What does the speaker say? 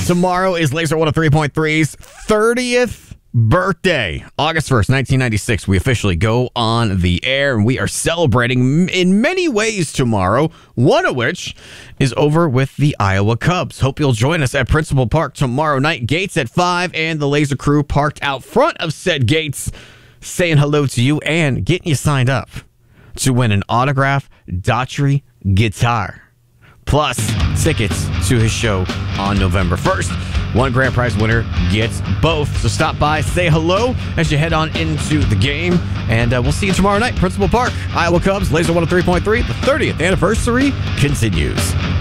Tomorrow is Laser 103.3's 30th birthday. August 1st, 1996. We officially go on the air, and we are celebrating in many ways tomorrow, one of which is over with the Iowa Cubs. Hope you'll join us at Principal Park tomorrow night. Gates at 5, and the Laser crew parked out front of said gates, saying hello to you and getting you signed up to win an autographed Daughtry guitar, plus tickets to his show on November 1st. One grand prize winner gets both. So stop by, say hello as you head on into the game, and we'll see you tomorrow night, Principal Park. Iowa Cubs, Laser 103.3. The 30th anniversary continues.